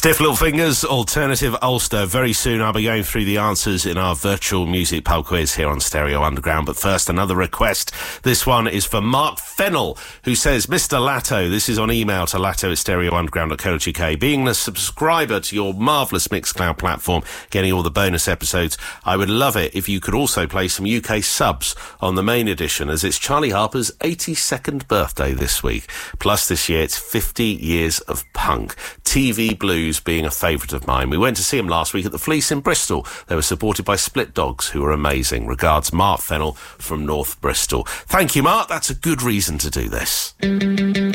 Stiff Little Fingers, Alternative Ulster. Very soon I'll be going through the answers in our virtual music pub quiz here on Stereo Underground. But first, another request. This one is for Mark Fennell, who says, Mr. Latto, this is on email to latto@stereounderground.co.uk. Being a subscriber to your marvellous Mixcloud platform, getting all the bonus episodes, I would love it if you could also play some UK subs on the main edition, as it's Charlie Harper's 82nd birthday this week. Plus, this year it's 50 years of punk. TV Blues being a favourite of mine. We went to see him last week at the Fleece in Bristol. They were supported by Split Dogs, who were amazing. Regards, Mark Fennell from North Bristol. Thank you, Mark. That's a good reason to do this.